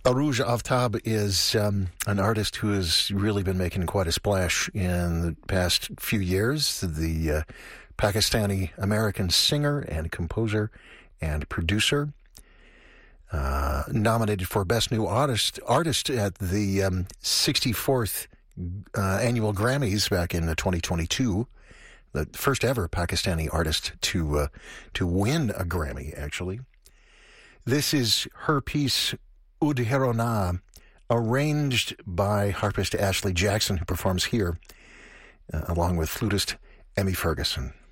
Arooj Aftab is an artist who has really been making quite a splash in the past few years. The Pakistani-American singer and composer and producer, nominated for Best New Artist at the 64th annual Grammys back in 2022. The first ever Pakistani artist to win a Grammy, actually. This is her piece, Oud Herona, arranged by harpist Ashley Jackson, who performs here, along with flutist Emmy Ferguson.